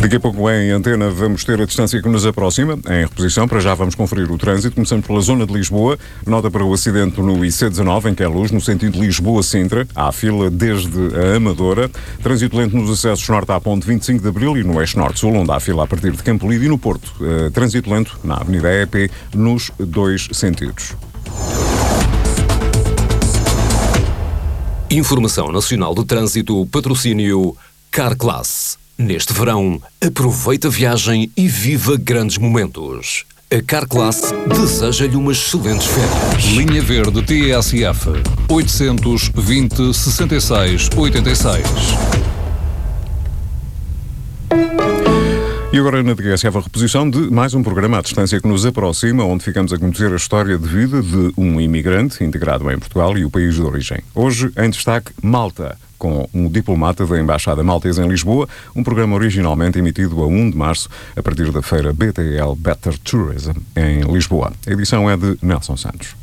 Daqui a pouco em antena vamos ter a distância que nos aproxima. Em reposição, para já vamos conferir o trânsito. Começamos pela zona de Lisboa. Nota para o acidente no IC19, em Queluz, no sentido Lisboa-Sintra. Há fila desde a Amadora. Trânsito lento nos acessos norte à ponte 25 de Abril e no eixo norte-sul, onde há fila a partir de Campo Lido, e no Porto. Trânsito lento na Avenida EP nos dois sentidos. Informação Nacional do Trânsito, patrocínio Carclass. Neste verão, aproveita a viagem e viva grandes momentos. A Carclass deseja-lhe umas excelentes férias. Linha Verde TSF 820 66 86. E agora na TSF a reposição de mais um programa à distância que nos aproxima, onde ficamos a conhecer a história de vida de um imigrante integrado em Portugal e o país de origem. Hoje, em destaque, Malta, com um diplomata da Embaixada Maltesa em Lisboa, um programa originalmente emitido a 1 de março, a partir da feira BTL Better Tourism, em Lisboa. A edição é de Nelson Santos.